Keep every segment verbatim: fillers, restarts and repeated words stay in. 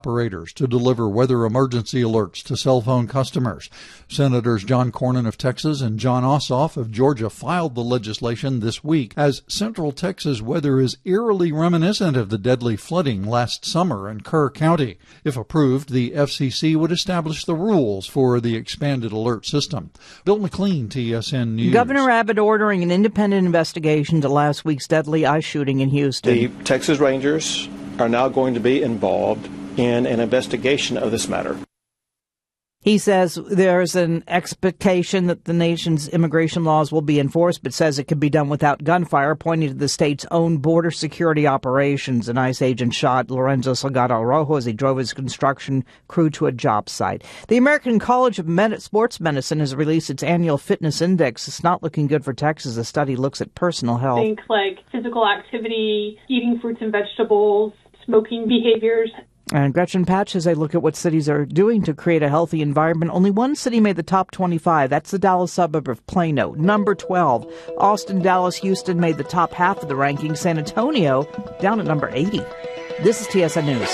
operators to deliver weather emergency alerts to cell phone customers. Senators John Cornyn of Texas and Jon Ossoff of Georgia filed the legislation this week, as Central Texas weather is eerily reminiscent of the deadly flooding last summer in Kerr County. If approved, the F C C would establish the rules for the expanded alert system. Bill McLean, T S N News. Governor Abbott ordering an independent investigation to last week's deadly ICE shooting in Houston. The Texas Rangers are now going to be involved in an investigation of this matter. He says there's an expectation that the nation's immigration laws will be enforced, but says it could be done without gunfire, pointing to the state's own border security operations. An ICE agent shot Lorenzo Salgado Rojo as he drove his construction crew to a job site. The American College of Med- Sports Medicine has released its annual fitness index. It's not looking good for Texas. The study looks at personal health. Things like physical activity, eating fruits and vegetables, smoking behaviors. And Gretchen Patch, as I look at what cities are doing to create a healthy environment, only one city made the top twenty-five. That's the Dallas suburb of Plano. Number twelve. Austin, Dallas, Houston made the top half of the ranking. San Antonio down at number eighty. This is T S N News.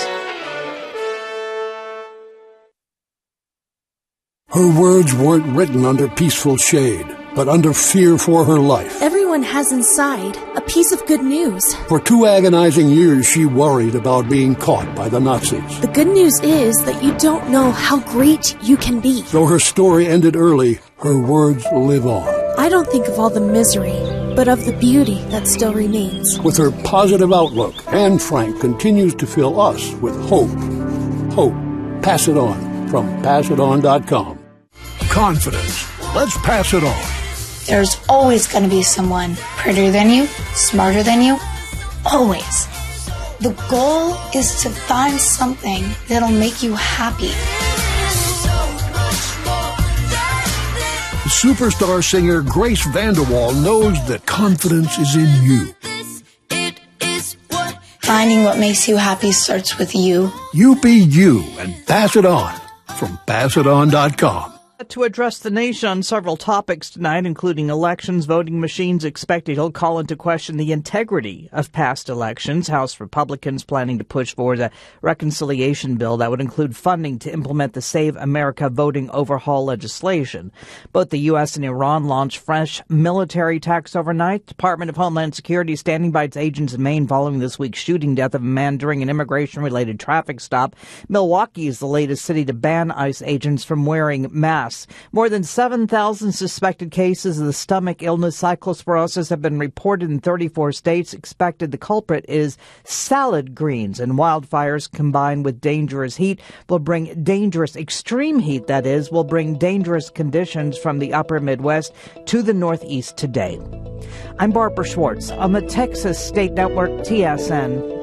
Her words weren't written under peaceful shade, but under fear for her life. Everyone has inside a piece of good news. For two agonizing years, she worried about being caught by the Nazis. The good news is that you don't know how great you can be. Though her story ended early, her words live on. I don't think of all the misery, but of the beauty that still remains. With her positive outlook, Anne Frank continues to fill us with hope. Hope. Pass it on from pass it on dot com. Confidence. Let's pass it on. There's always going to be someone prettier than you, smarter than you. Always. The goal is to find something that'll make you happy. Superstar singer Grace VanderWaal knows that confidence is in you. Finding what makes you happy starts with you. You be you and pass it on from pass it on dot com. To address the nation on several topics tonight, including elections, voting machines expected. He'll call into question the integrity of past elections. House Republicans planning to push forward a reconciliation bill that would include funding to implement the Save America voting overhaul legislation. Both the U S and Iran launched fresh military attacks overnight. Department of Homeland Security standing by its agents in Maine following this week's shooting death of a man during an immigration-related traffic stop. Milwaukee is the latest city to ban ICE agents from wearing masks. More than seven thousand suspected cases of the stomach illness cyclosporosis have been reported in thirty-four states. Expected the culprit is salad greens, and wildfires combined with dangerous heat will bring dangerous, extreme heat, that is, will bring dangerous conditions from the upper Midwest to the Northeast today. I'm Barbara Schwartz on the Texas State Network, T S N.